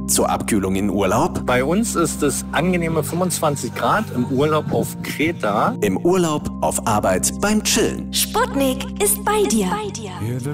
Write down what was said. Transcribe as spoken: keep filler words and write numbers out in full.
Zur Abkühlung in Urlaub? Bei uns ist es angenehme fünfundzwanzig Grad im Urlaub auf Kreta. Im Urlaub, auf Arbeit, beim Chillen. Sputnik ist bei dir.